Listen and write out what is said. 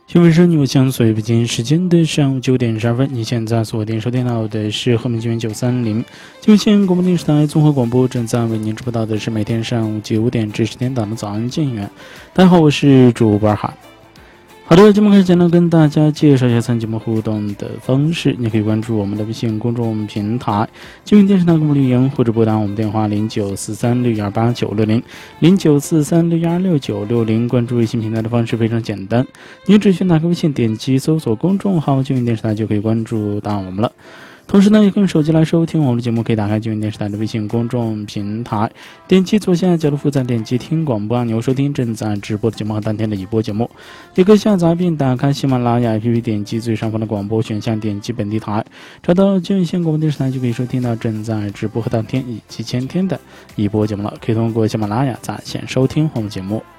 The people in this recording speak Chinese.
新闻声，我相随北京时间的上午9点12分，你现在锁定收听到的是和平新闻930，金县广播电视台综合广播，正在为您直播到的是每天上午9点至10点档的早安建言。大家好，我是主播尔哈。好的，节目开始前呢，跟大家介绍一下参与节目互动的方式。你可以关注我们的微信公众平台金云电视台公布留言，或者拨打我们电话0943618960，0943616960。关注微信平台的方式非常简单，你只需打开微信，点击搜索公众号金云电视台就可以关注到我们了。同时呢，也可以用手机来收听我们的节目，可以打开金云电视台的微信公众平台，点击左下角的负载，点击听广播按钮收听正在直播的节目和当天的已播节目。也可以下载并打开喜马拉雅 APP， 点击最上方的广播选项，点击本地台，找到金云县广播电视台就可以收听到正在直播和当天以及前天的已播节目了。可以通过喜马拉雅在线收听我们节目。